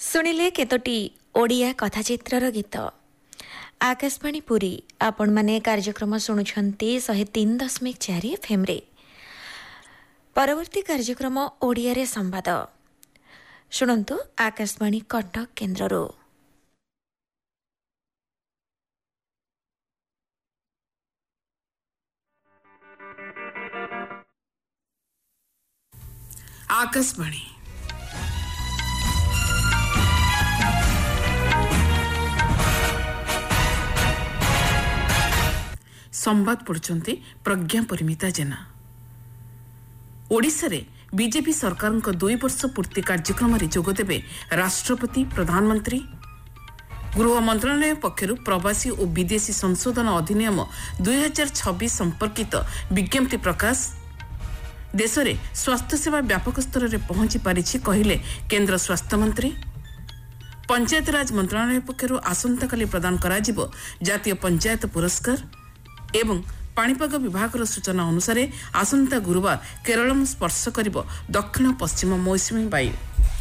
ଶୁଣିଲେ କେତୋଟି ଓଡ଼ିଆ କଥାଚିତ୍ରର ଗୀତ। ଆକାଶବାଣୀ ପୁରୀ, ଆପଣମାନେ କାର୍ଯ୍ୟକ୍ରମ ଶୁଣୁଛନ୍ତି 103.4 ଏଫ୍ଏମ୍ରେ। ପରବର୍ତ୍ତୀ କାର୍ଯ୍ୟକ୍ରମ ଓଡ଼ିଆରେ ସମ୍ବାଦ ଶୁଣନ୍ତୁ ଆକାଶବାଣୀ କଟକ କେନ୍ଦ୍ରରୁ। आकाशवाणी संवाद पढ़ुंट प्रज्ञा परिमिता जेना। ओडिशा रे बीजेपी सरकार 2 वर्ष पूर्ति कार्यक्रम जोगदेवे राष्ट्रपति प्रधानमंत्री। गृह मंत्रालय पक्षर प्रवासी और विदेशी संशोधन अधिनियम 2026 संपर्कित विज्ञप्ति प्रकाश। देश में स्वास्थ्य सेवा व्यापक स्तर में पहुंची पारी कहले केंद्र स्वास्थ्य मंत्री। पंचायत राज मंत्रालय पक्षर आसंता प्रदान करा जातीय पंचायत पुरस्कार एवं पाणीपाग विभाग सूचना अनुसार आसंता गुरुवार केरल स्पर्श कर दक्षिण पश्चिम मौसुमी वायु।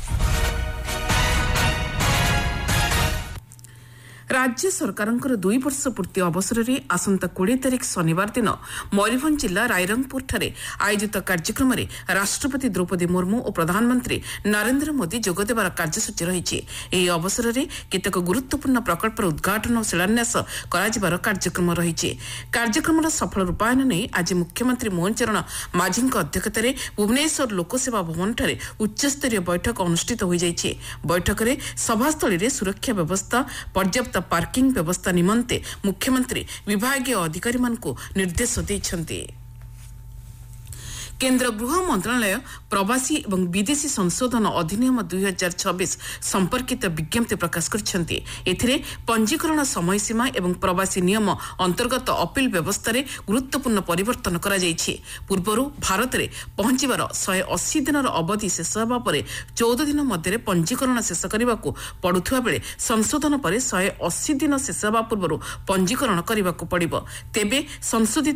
राज्य सरकार 2 वर्ष पूर्ति अवसर में आसंता 20 तारिख शनिवार दिन मयूरभंज जिला रायरंगपुर ठारे आयोजित कार्यक्रम में राष्ट्रपति द्रौपदी मुर्मू और प्रधानमंत्री नरेंद्र मोदी जोगदेवार कार्यसूची रही। यह अवसर में केतेक गुरुत्वपूर्ण प्रकल्पर उद्घाटन और शिलान्यास कराजिबार कार्यक्रम रही। कार्यक्रम सफल रूपायन नहीं आज मुख्यमंत्री मोहन चरण माझी अध्यक्षतार भुवनेश्वर लोकसेवा भवन ठारे उच्चस्तरीय बैठक अनुष्ठित हो जाइए। बैठक में सभास्थली में सुरक्षा व्यवस्था, पर्याप्त पार्किंग व्यवस्था निमंते मुख्यमंत्री विभागीय अधिकारी मानक निर्देश देइछन्ति। केंद्र गृह मंत्रालय प्रवासी एवं विदेशी संशोधन अधिनियम 2026 संपर्कित विज्ञप्ति प्रकाश करछन्ति। एथिरे पंजीकरण समय सीमा एवं प्रवासी नियम अंतर्गत अपील व्यवस्था रे गुरुत्वपूर्ण परिवर्तन करा जाइछि। पूर्वरु भारत रे पहुंचीबार 180 दिन अवधि शेष होबा परे 14 दिन मध्य पंजीकरण शेष करबाकू पड़ुथुवा बेले संशोधन परे 180 दिन शेष होबा पूर्वरु पंजीकरण करबाकू पड़िबो। तेबे संशोधित